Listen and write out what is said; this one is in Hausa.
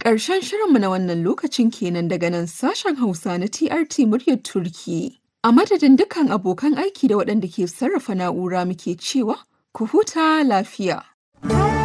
Ƙarshen shirinmu na wannan lokacin kenan daga nan sashen Hausa na TRT muryar Turki. A madadin dukkan abokan aiki da waɗanda ke sarrafa na'ura muke cewa, ku huta lafiya.